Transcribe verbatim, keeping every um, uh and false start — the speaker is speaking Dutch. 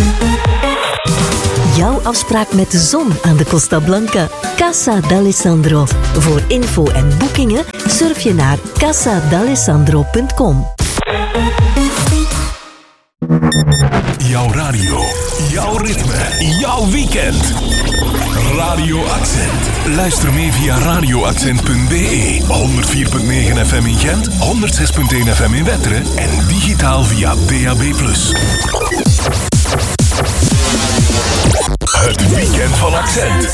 Jouw afspraak met de zon aan de Costa Blanca. Casa d'Alessandro. Voor info en boekingen surf je naar casa d'alessandro punt com. Jouw radio, jouw ritme, jouw weekend. Radio Accent. Luister mee via radio accent punt b e, honderd vier komma negen F M in Gent, honderd zes komma één F M in Wetteren en digitaal via D A B plus. Het weekend van Accent.